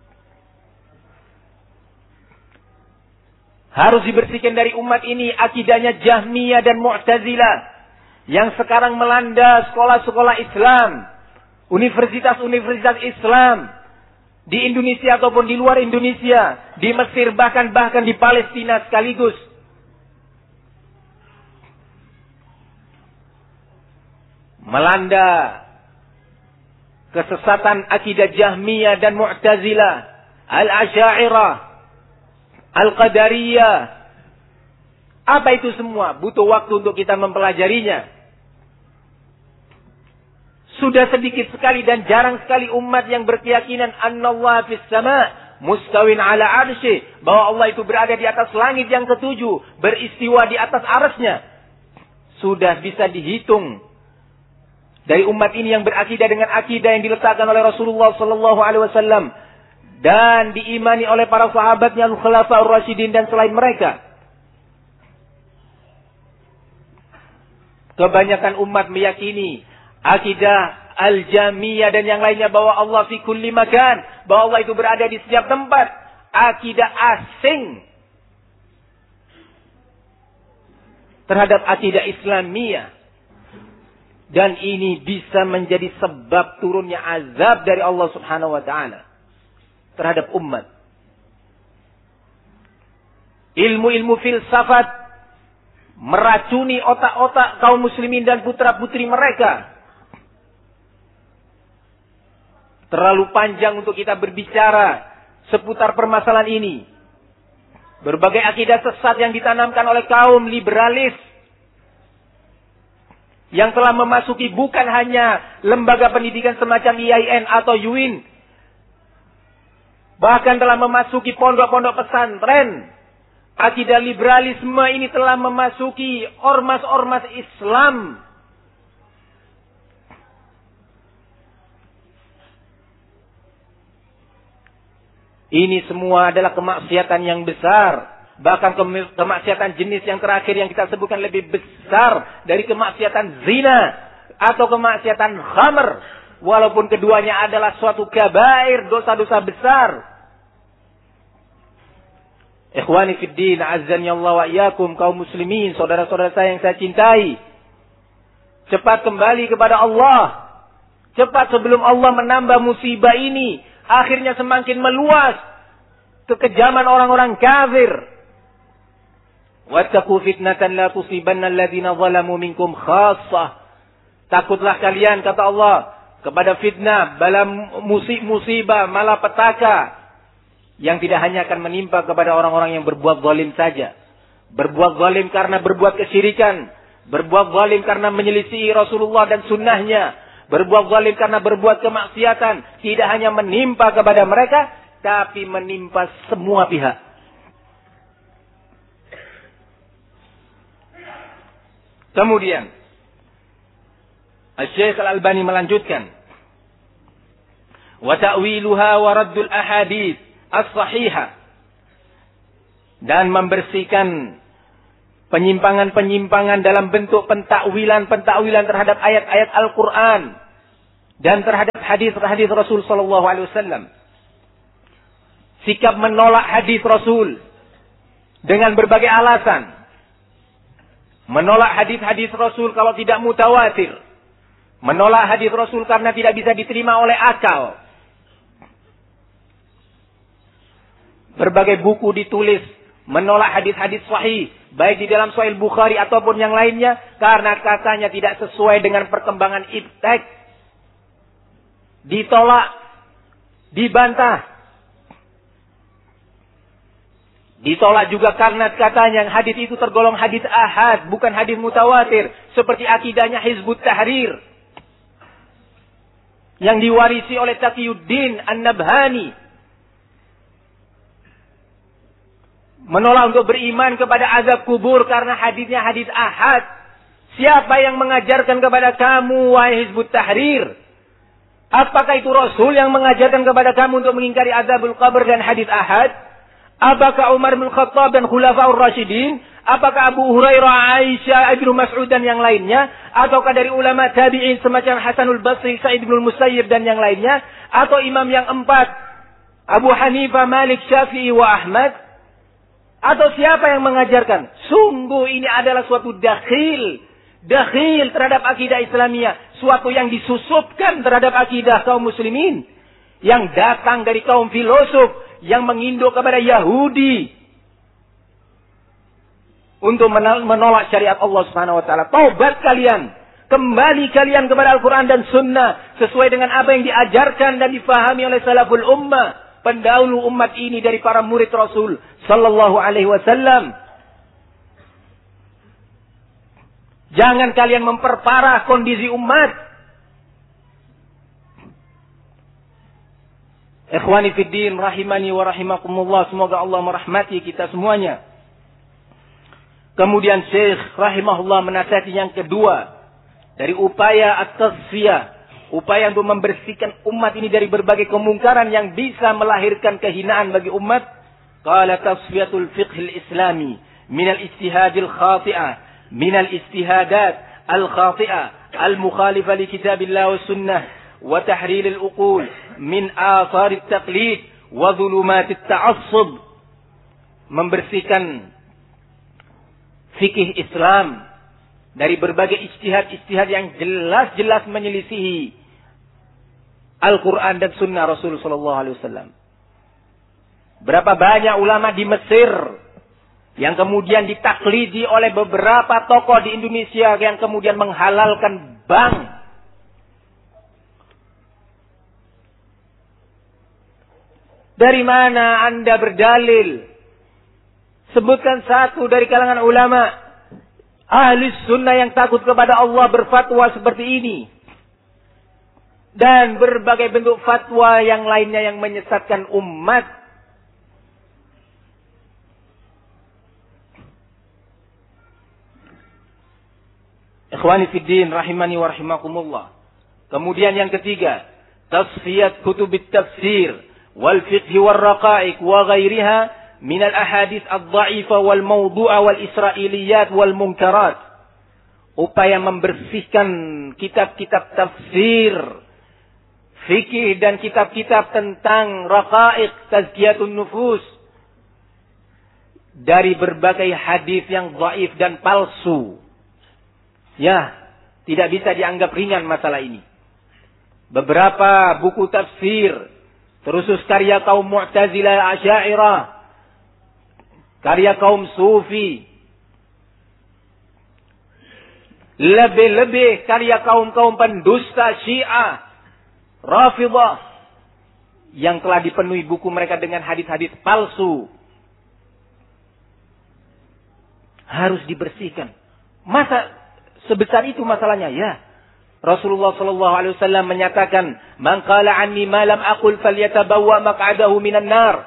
Harus dibersihkan dari umat ini akidahnya Jahmiyah dan Mu'tazilah yang sekarang melanda sekolah-sekolah Islam, universitas-universitas Islam di Indonesia ataupun di luar Indonesia, di Mesir bahkan bahkan di Palestina sekaligus. Melanda kesesatan akidah Jahmiyah dan Mu'tazilah, Al-Asy'ariyah, Al-Qadariyah. Apa itu semua? Butuh waktu untuk kita mempelajarinya. Sudah sedikit sekali dan jarang sekali umat yang berkeyakinan annallaha fis sama' mustawin ala arsy, bahwa Allah itu berada di atas langit yang ketujuh, beristiwa di atas arsy-Nya. Sudah bisa dihitung dari umat ini yang berakidah dengan akidah yang diletakkan oleh Rasulullah Sallallahu Alaihi Wasallam dan diimani oleh para sahabatnya Al-Khulafaur Rasyidin dan selain mereka. Kebanyakan umat meyakini akidah Al-Jamiyah dan yang lainnya bahwa Allah fi kulli makan, bahwa Allah itu berada di setiap tempat. Akidah asing terhadap akidah Islamiyah. Dan ini bisa menjadi sebab turunnya azab dari Allah Subhanahu wa taala terhadap umat. Ilmu-ilmu filsafat meracuni otak-otak kaum muslimin dan putra-putri mereka. Terlalu panjang untuk kita berbicara seputar permasalahan ini. Berbagai akidah sesat yang ditanamkan oleh kaum liberalis yang telah memasuki bukan hanya lembaga pendidikan semacam I A I N atau U I N. Bahkan telah memasuki pondok-pondok pesantren. Akidah liberalisme ini telah memasuki ormas-ormas Islam. Ini semua adalah kemaksiatan yang besar. Bahkan kemaksiatan jenis yang terakhir yang kita sebutkan lebih besar dari kemaksiatan zina atau kemaksiatan khamr. Walaupun keduanya adalah suatu kabair, dosa-dosa besar. Ikhwani fid din, azzani Allah wa iyyakum, kaum muslimin, saudara-saudara saya yang saya cintai. Cepat kembali kepada Allah. Cepat sebelum Allah menambah musibah ini. Akhirnya semakin meluas kekejaman orang-orang kafir. Wattaqu fitnatan la tusibanna alladziina zalamu minkum khassah. Takutlah kalian, kata Allah, kepada fitnah, bala musibah, malapetaka yang tidak hanya akan menimpa kepada orang-orang yang berbuat zalim saja. Berbuat zalim karena berbuat kesyirikan, berbuat zalim karena menyelisihi Rasulullah dan sunnahnya, berbuat zalim karena berbuat kemaksiatan, tidak hanya menimpa kepada mereka, tapi menimpa semua pihak. Kemudian Asy-Syaikh Al-Albani melanjutkan, wa ta'wiluha wa raddul ahadits as-sahihah dan membersihkan penyimpangan-penyimpangan dalam bentuk pentakwilan-pentakwilan terhadap ayat-ayat Al-Quran dan terhadap hadis-hadis Rasul sallallahu alaihi wasallam. Sikap menolak hadis Rasul dengan berbagai alasan. Menolak hadis-hadis Rasul kalau tidak mutawatir. Menolak hadis Rasul karena tidak bisa diterima oleh akal. Berbagai buku ditulis menolak hadis-hadis sahih, baik di dalam Sahih Bukhari ataupun yang lainnya, karena katanya tidak sesuai dengan perkembangan iptek. Ditolak, dibantah. Ditolak juga karena katanya hadis itu tergolong hadis ahad, bukan hadis mutawatir, seperti akidahnya Hizbut Tahrir yang diwarisi oleh Taqiyuddin An-Nabhani. Menolak untuk beriman kepada azab kubur karena hadisnya hadis ahad. Siapa yang mengajarkan kepada kamu, wahai Hizbut Tahrir? Apakah itu Rasul yang mengajarkan kepada kamu untuk mengingkari azabul qabr dan hadis ahad? Apakah Umar bin Khattab dan Khulafaur Rasyidin? Apakah Abu Hurairah, Aisyah, Ibnu Mas'ud dan yang lainnya? Ataukah dari ulama tabi'in semacam Hasanul Basri, Sa'id bin Musayyib dan yang lainnya? Atau imam yang empat, Abu Hanifah, Malik, Syafi'i wa Ahmad? Atau siapa yang mengajarkan? Sungguh ini adalah suatu dakhil. Dakhil terhadap akidah Islamiyah. Suatu yang disusupkan terhadap akidah kaum muslimin. Yang datang dari kaum filosof. Yang menginduk kepada Yahudi. Untuk menolak syariat Allah subhanahu wa taala. Taubat kalian. Kembali kalian kepada Al-Quran dan Sunnah. Sesuai dengan apa yang diajarkan dan difahami oleh salaful ummah. Pendahulu umat ini dari para murid Rasul sallallahu alaihi wasallam. Jangan kalian memperparah kondisi umat. Ikhwani fiddin rahimani wa rahimakumullah, semoga Allah merahmati kita semuanya. Kemudian Syekh rahimahullah menasihati yang kedua dari upaya at-tasfiyah, upaya untuk membersihkan umat ini dari berbagai kemungkaran yang bisa melahirkan kehinaan bagi umat. Qala tasfiyatul fiqhil islami minal istihadil khati'ah, minal istihadat al-khati'ah al-mukhalifah li kitabillah wa sunnah wa tahrilil uqul min atharit taqlid wa dhulumatit ta'assub. Membersihkan fikih Islam dari berbagai ijtihad-ijtihad yang jelas-jelas menyelisihi Al-Quran dan Sunnah Rasul sallallahu alaihi wasallam. Berapa banyak ulama di Mesir yang kemudian ditaklidi oleh beberapa tokoh di Indonesia yang kemudian menghalalkan bank. Dari mana Anda berdalil? Sebutkan satu dari kalangan ulama ahli sunnah yang takut kepada Allah berfatwa seperti ini. Dan berbagai bentuk fatwa yang lainnya yang menyesatkan umat. Ikhwani fiddin rahimani wa rahimakumullah. Kemudian yang ketiga, tasfiyat kutubit tafsir wal fiqh wal raqa'iq wa ghairiha min al ahadits ad-dha'ifa wal mawdu'a wal israiliyat wal munkarat. Upaya membersihkan kitab-kitab tafsir, fikih dan kitab-kitab tentang raqa'iq, tazkiyatun nufus dari berbagai hadis yang dhaif dan palsu. Ya, tidak bisa dianggap ringan masalah ini. Beberapa buku tafsir, terusus karya kaum Mu'tazilah Asy'ariyah, karya kaum Sufi, lebih-lebih karya kaum-kaum pendusta Syiah, Rafidhah, yang telah dipenuhi buku mereka dengan hadis-hadis palsu, harus dibersihkan. Masa sebesar itu masalahnya? Ya. Rasulullah sallallahu alaihi wasallam menyatakan, "Man qala anni ma lam aqul falyatabawwa maq'adahu minan nar."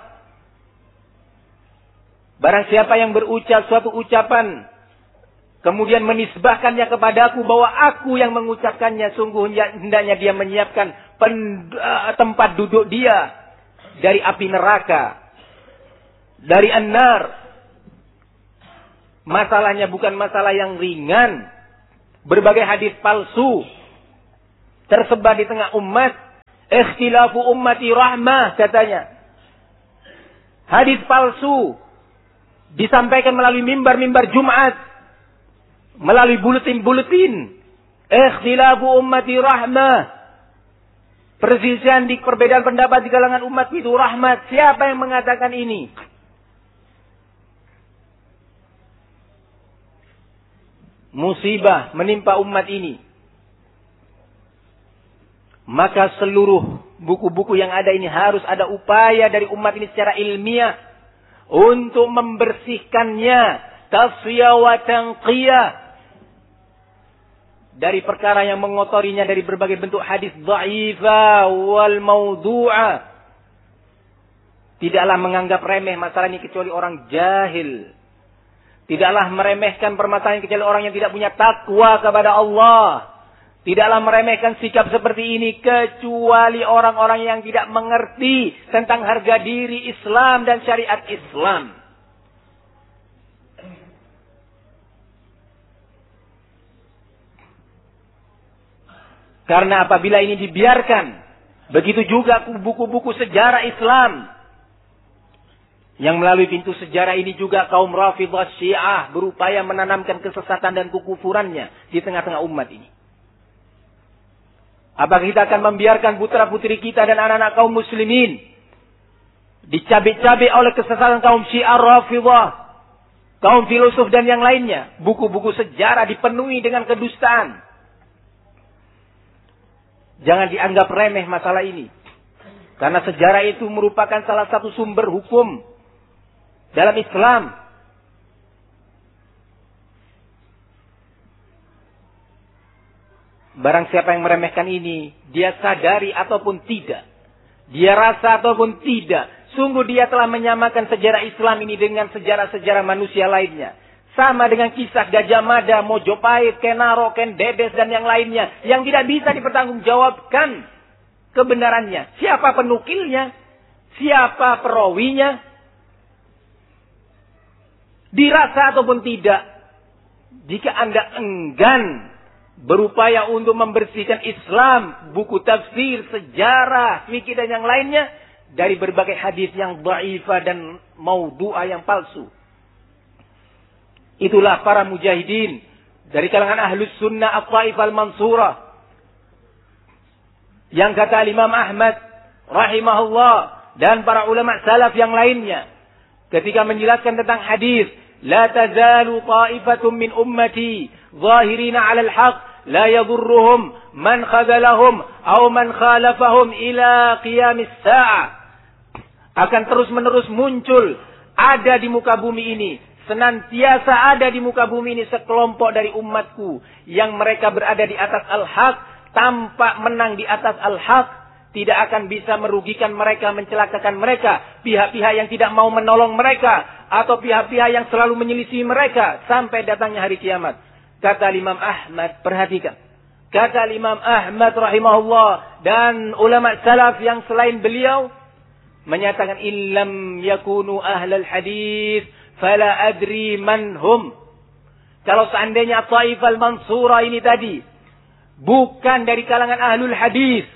Barang siapa yang berucap suatu ucapan kemudian menisbahkannya kepadaku bahwa aku yang mengucapkannya, sungguh hendaknya dia menyiapkan pen, uh, tempat duduk dia dari api neraka, dari an-nar. Masalahnya bukan masalah yang ringan. Berbagai hadis palsu tersebar di tengah umat. Ikhtilafu ummati rahmah katanya. Hadis palsu disampaikan melalui mimbar-mimbar Jumat, melalui buletin-buletin. Ikhtilafu ummati rahmah. Perselisihan di perbedaan pendapat di kalangan umat itu rahmat. Siapa yang mengatakan ini? Musibah menimpa umat ini. Maka seluruh buku-buku yang ada ini harus ada upaya dari umat ini secara ilmiah untuk membersihkannya, tasfiyah wa tanqiyah, dari perkara yang mengotorinya dari berbagai bentuk hadis dhaifah wal maudu'ah. Tidaklah menganggap remeh masalah ini kecuali orang jahil. Tidaklah meremehkan permasalahan kecuali orang yang tidak punya takwa kepada Allah. Tidaklah meremehkan sikap seperti ini kecuali orang-orang yang tidak mengerti tentang harga diri Islam dan syariat Islam. Karena apabila ini dibiarkan, begitu juga buku-buku sejarah Islam, yang melalui pintu sejarah ini juga kaum Rafidhah Syiah berupaya menanamkan kesesatan dan kekufurannya di tengah-tengah umat ini. Apakah kita akan membiarkan putra-putri kita dan anak-anak kaum muslimin dicabik-cabik oleh kesesatan kaum Syiah Rafidhah, kaum filosof dan yang lainnya? Buku-buku sejarah dipenuhi dengan kedustaan. Jangan dianggap remeh masalah ini. Karena sejarah itu merupakan salah satu sumber hukum dalam Islam. Barang siapa yang meremehkan ini, dia sadari ataupun tidak, dia rasa ataupun tidak, sungguh dia telah menyamakan sejarah Islam ini dengan sejarah-sejarah manusia lainnya. Sama dengan kisah Gajah Mada, Mojopahit, Kenaro, Ken Dedes dan yang lainnya, yang tidak bisa dipertanggungjawabkan kebenarannya. Siapa penukilnya? Siapa perawinya? Dirasa ataupun tidak, jika Anda enggan berupaya untuk membersihkan Islam, buku tafsir, sejarah, fikih dan yang lainnya dari berbagai hadis yang dhaifah dan maudhu'ah yang palsu. Itulah para mujahidin dari kalangan Ahlus Sunnah At-Taifah Al-Mansurah. Yang kata Imam Ahmad rahimahullah dan para ulama salaf yang lainnya ketika menjelaskan tentang hadis, la tazalu ta'ifatun min ummati zahirina 'alal haqq la yadurruhum man khadalahum aw man khalafahum ila qiyamis sa'ah. Akan terus-menerus muncul, ada di muka bumi ini, senantiasa ada di muka bumi ini sekelompok dari umatku yang mereka berada di atas al-haq, tampak menang di atas al-haq, tidak akan bisa merugikan mereka, mencelakakan mereka, pihak-pihak yang tidak mau menolong mereka, atau pihak-pihak yang selalu menyelisih mereka sampai datangnya hari kiamat. Kata Imam Ahmad, perhatikan. Kata Imam Ahmad rahimahullah dan ulama salaf yang selain beliau menyatakan illam yakunu ahlal hadis fala adri man hum. Kalau seandainya Taifah Al-Mansurah ini tadi bukan dari kalangan ahlul hadis,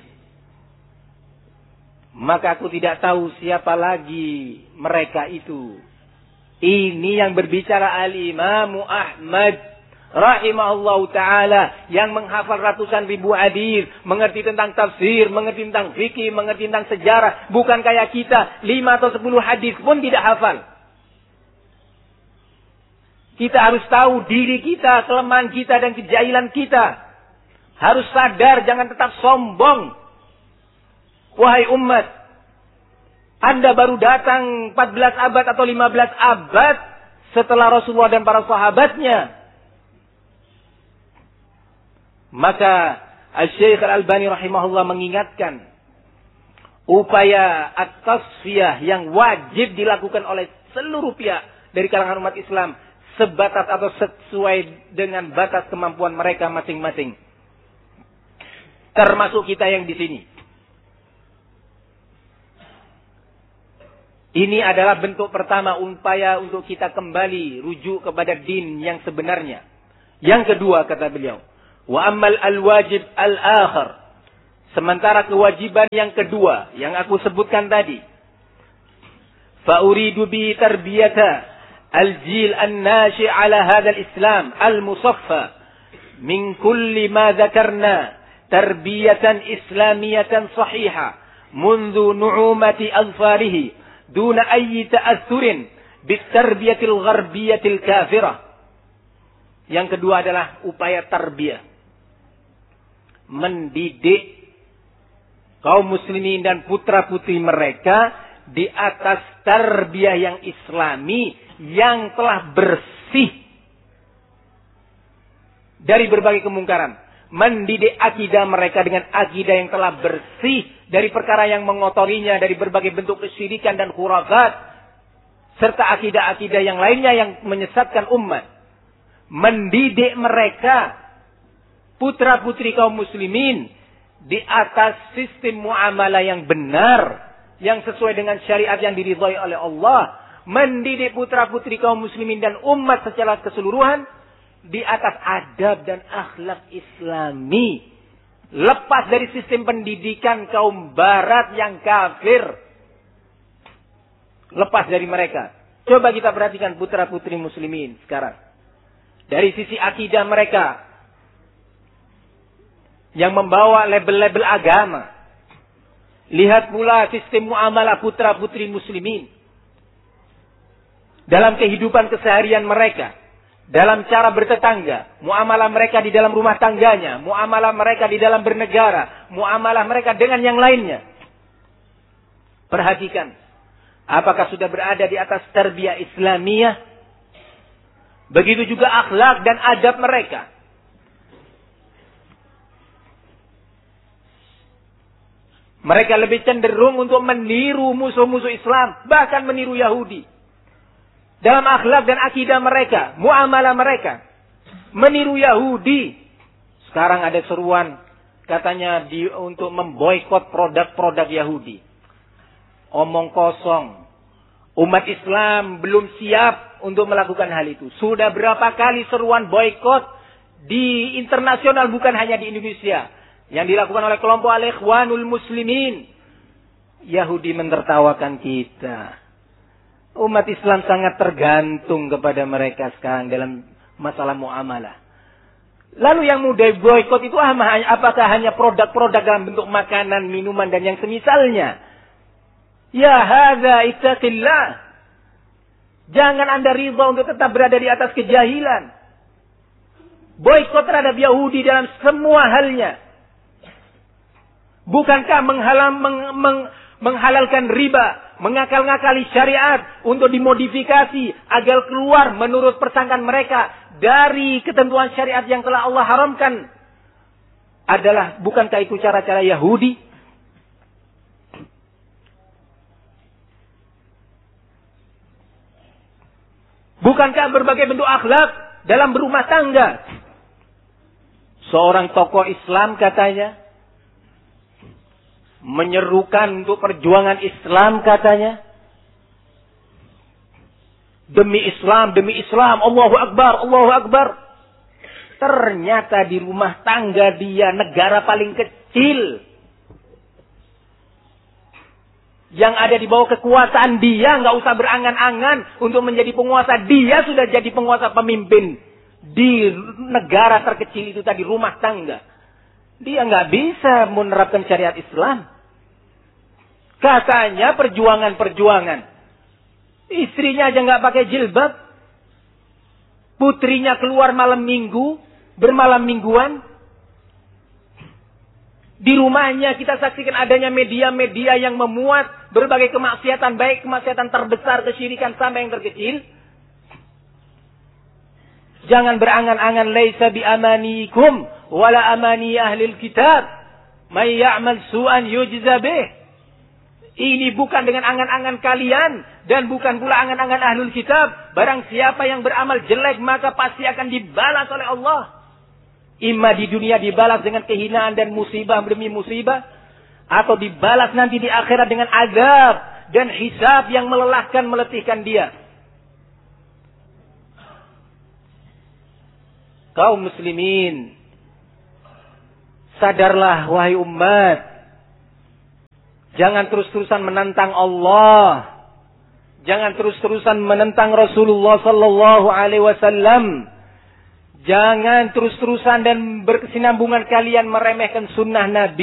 maka aku tidak tahu siapa lagi mereka itu. Ini yang berbicara Al-Imam Ahmad rahimahullahu ta'ala, yang menghafal ratusan ribu hadis, mengerti tentang tafsir, mengerti tentang fikih, mengerti tentang sejarah. Bukan kayak kita, lima atau sepuluh hadis pun tidak hafal. Kita harus tahu diri kita, kelemahan kita dan kejahilan kita. Harus sadar, jangan tetap sombong. Wahai umat, Anda baru datang empat belas abad atau lima belas abad setelah Rasulullah dan para sahabatnya. Maka Al-Syeikh Al-Albani rahimahullah mengingatkan upaya at-tasfiyah yang wajib dilakukan oleh seluruh pihak dari kalangan umat Islam sebatas atau sesuai dengan batas kemampuan mereka masing-masing. Termasuk kita yang di sini. Ini adalah bentuk pertama upaya untuk kita kembali rujuk kepada din yang sebenarnya. Yang kedua kata beliau, wa ammal al-wajib al-akhar. Sementara kewajiban yang kedua yang aku sebutkan tadi, fa uridu bi tarbiyata al-jil an-nashi' ala hadha al-islam al-musaffa min kulli ma dhakarna tarbiyatan islamiyatan sahihah mundu nu'umati azfarihi duna ayyi ta'athurin bitarbiyatil gharbiyatil kafirah. Yang kedua adalah upaya tarbiyah, mendidik kaum muslimin dan putra-putri mereka di atas tarbiyah yang islami yang telah bersih dari berbagai kemungkaran. Mendidik akidah mereka dengan akidah yang telah bersih dari perkara yang mengotorinya, dari berbagai bentuk kesyirikan dan khurafat, serta akidah-akidah yang lainnya yang menyesatkan umat. Mendidik mereka, putra-putri kaum muslimin, di atas sistem muamalah yang benar, yang sesuai dengan syariat yang diridhai oleh Allah. Mendidik putra-putri kaum muslimin dan umat secara keseluruhan di atas adab dan akhlak islami. Lepas dari sistem pendidikan kaum barat yang kafir. Lepas dari mereka. Coba kita perhatikan putra-putri muslimin sekarang. Dari sisi akidah mereka yang membawa label-label agama. Lihat pula sistem muamalah putra-putri muslimin dalam kehidupan keseharian mereka. Dalam cara bertetangga, muamalah mereka di dalam rumah tangganya, muamalah mereka di dalam bernegara, muamalah mereka dengan yang lainnya. Perhatikan, apakah sudah berada di atas tarbiyah Islamiyah? Begitu juga akhlak dan adab mereka. Mereka lebih cenderung untuk meniru musuh-musuh Islam, bahkan meniru Yahudi. Dalam akhlak dan akidah mereka, muamalah mereka, meniru Yahudi. Sekarang ada seruan katanya di, untuk memboikot produk-produk Yahudi. Omong kosong. Umat Islam belum siap untuk melakukan hal itu. Sudah berapa kali seruan boikot di internasional, bukan hanya di Indonesia, yang dilakukan oleh kelompok Al-Ikhwanul Muslimin. Yahudi menertawakan kita. Umat Islam sangat tergantung kepada mereka sekarang dalam masalah muamalah. Lalu yang mudah boikot itu apakah hanya produk-produk dalam bentuk makanan, minuman, dan yang semisalnya? Ya hadza ittaqillah. Jangan Anda ridha untuk tetap berada di atas kejahilan. Boikot terhadap Yahudi dalam semua halnya. Bukankah menghalam, meng, meng, menghalalkan riba, mengakal-ngakali syariat untuk dimodifikasi agar keluar menurut persangkaan mereka dari ketentuan syariat yang telah Allah haramkan adalah, bukankah itu cara-cara Yahudi? Bukankah berbagai bentuk akhlak dalam berumah tangga? Seorang tokoh Islam katanya menyerukan untuk perjuangan Islam katanya. Demi Islam, demi Islam, Allahu Akbar, Allahu Akbar. Ternyata di rumah tangga dia, negara paling kecil yang ada di bawah kekuasaan dia, nggak usah berangan-angan untuk menjadi penguasa. Dia sudah jadi penguasa, pemimpin di negara terkecil itu tadi, rumah tangga. Dia nggak bisa menerapkan syariat Islam. Katanya perjuangan-perjuangan. Istrinya aja nggak pakai jilbab. Putrinya keluar malam minggu, bermalam mingguan. Di rumahnya kita saksikan adanya media-media yang memuat berbagai kemaksiatan, baik kemaksiatan terbesar, kesyirikan, sampai yang terkecil. Jangan berangan-angan, laisa bi amanikum wala amani ahlil kitab may ya'mal su'an yujza bih. Ini bukan dengan angan-angan kalian dan bukan pula angan-angan ahlul kitab. Barang siapa yang beramal jelek maka pasti akan dibalas oleh Allah. Imma di dunia dibalas dengan kehinaan dan musibah demi musibah, atau dibalas nanti di akhirat dengan azab dan hisab yang melelahkan, meletihkan dia. Kaum muslimin, sadarlah wahai umat. Jangan terus-terusan menantang Allah. Jangan terus-terusan menentang Rasulullah sallallahu alaihi wasallam. Jangan terus-terusan dan berkesinambungan kalian meremehkan sunnah Nabi.